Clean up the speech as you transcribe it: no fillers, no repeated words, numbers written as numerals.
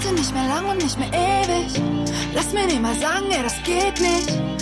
nicht mehr lang und nicht mehr ewig. Lass mir nicht mal sagen, ey, das geht nicht.